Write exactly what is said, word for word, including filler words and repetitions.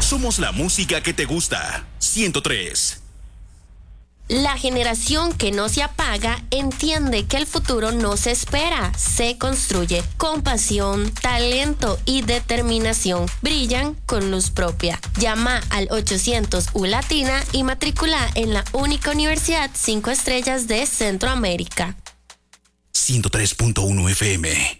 Somos la música que te gusta. ciento tres. La generación que no se apaga entiende que el futuro no se espera, se construye con pasión, talento y determinación. Brillan con luz propia. Llama al ochocientos U Latina y matricula en la única universidad cinco estrellas de Centroamérica. ciento tres punto uno F M.